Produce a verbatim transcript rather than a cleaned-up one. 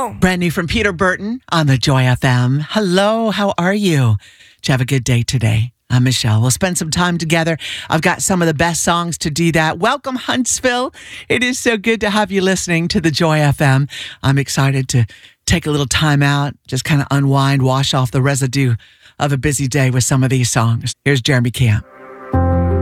go. Brand new from Peter Burton on the Joy F M. Hello, how are you? Did you have a good day today? I'm Michelle. We'll spend some time together. I've got some of the best songs to do that. Welcome, Huntsville. It is so good to have you listening to the Joy F M. I'm excited to take a little time out, just kind of unwind, wash off the residue of a busy day with some of these songs. Here's Jeremy Camp.